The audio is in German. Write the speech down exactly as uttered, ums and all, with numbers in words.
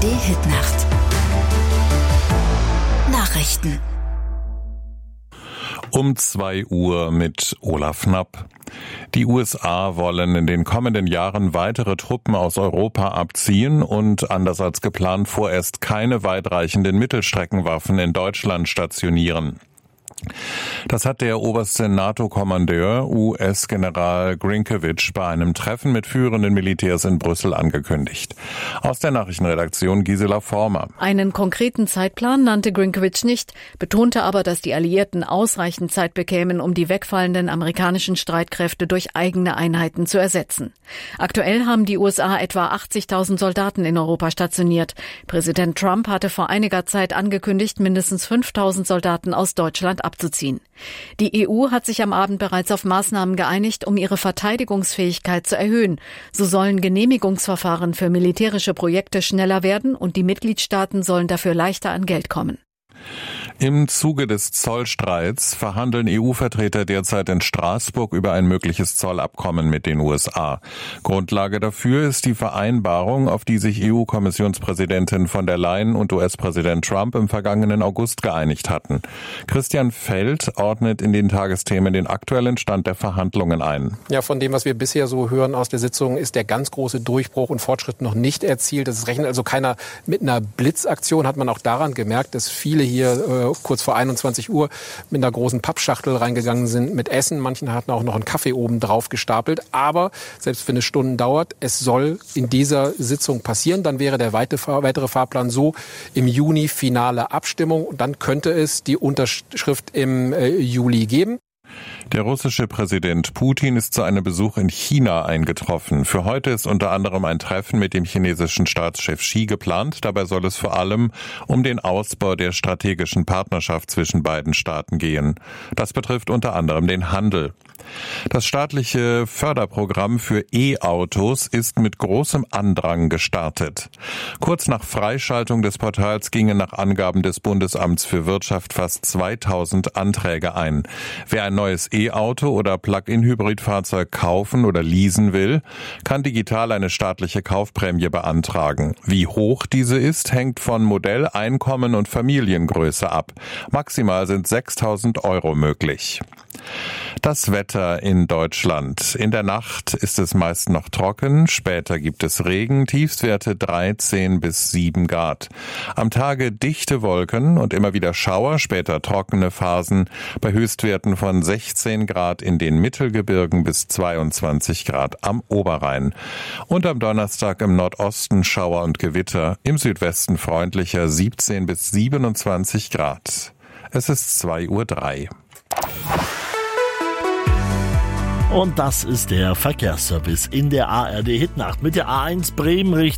D Hitnacht. Nachrichten. Um zwei Uhr mit Olaf Knapp. Die U S A wollen in den kommenden Jahren weitere Truppen aus Europa abziehen und anders als geplant vorerst keine weitreichenden Mittelstreckenwaffen in Deutschland stationieren. Das hat der oberste NATO-Kommandeur, U S-General Grinkovich, bei einem Treffen mit führenden Militärs in Brüssel angekündigt. Aus der Nachrichtenredaktion Gisela Former. Einen konkreten Zeitplan nannte Grinkovich nicht, betonte aber, dass die Alliierten ausreichend Zeit bekämen, um die wegfallenden amerikanischen Streitkräfte durch eigene Einheiten zu ersetzen. Aktuell haben die U S A etwa achtzigtausend Soldaten in Europa stationiert. Präsident Trump hatte vor einiger Zeit angekündigt, mindestens fünftausend Soldaten aus Deutschland abzuziehen. Die E U hat sich am Abend bereits auf Maßnahmen geeinigt, um ihre Verteidigungsfähigkeit zu erhöhen. So sollen Genehmigungsverfahren für militärische Projekte schneller werden und die Mitgliedstaaten sollen dafür leichter an Geld kommen. Im Zuge des Zollstreits verhandeln E U-Vertreter derzeit in Straßburg über ein mögliches Zollabkommen mit den U S A. Grundlage dafür ist die Vereinbarung, auf die sich E U-Kommissionspräsidentin von der Leyen und U S-Präsident Trump im vergangenen August geeinigt hatten. Christian Feld ordnet in den Tagesthemen den aktuellen Stand der Verhandlungen ein. Ja, von dem, was wir bisher so hören aus der Sitzung, ist der ganz große Durchbruch und Fortschritt noch nicht erzielt. Es rechnet also keiner mit einer Blitzaktion, hat man auch daran gemerkt, dass viele hier äh, kurz vor einundzwanzig Uhr mit einer großen Pappschachtel reingegangen sind mit Essen. Manchen hatten auch noch einen Kaffee oben drauf gestapelt. Aber selbst wenn es Stunden dauert, es soll in dieser Sitzung passieren. Dann wäre der weitere Fahrplan so: im Juni finale Abstimmung. Und dann könnte es die Unterschrift im äh, Juli geben. Der russische Präsident Putin ist zu einem Besuch in China eingetroffen. Für heute ist unter anderem ein Treffen mit dem chinesischen Staatschef Xi geplant. Dabei soll es vor allem um den Ausbau der strategischen Partnerschaft zwischen beiden Staaten gehen. Das betrifft unter anderem den Handel. Das staatliche Förderprogramm für E-Autos ist mit großem Andrang gestartet. Kurz nach Freischaltung des Portals gingen nach Angaben des Bundesamts für Wirtschaft fast zweitausend Anträge ein. Wer ein neues E-Auto oder Plug-in-Hybrid-Fahrzeug kaufen oder leasen will, kann digital eine staatliche Kaufprämie beantragen. Wie hoch diese ist, hängt von Modell, Einkommen und Familiengröße ab. Maximal sind sechstausend Euro möglich. Das Wetter in Deutschland. In der Nacht ist es meist noch trocken, später gibt es Regen, Tiefstwerte dreizehn bis sieben Grad. Am Tage dichte Wolken und immer wieder Schauer, später trockene Phasen bei Höchstwerten von sechzehn Grad in den Mittelgebirgen bis zweiundzwanzig Grad am Oberrhein. Und am Donnerstag im Nordosten Schauer und Gewitter, im Südwesten freundlicher siebzehn bis siebenundzwanzig Grad. Es ist zwei Uhr drei. Und das ist der Verkehrsservice in der A R D Hitnacht mit der A eins Bremen Richtung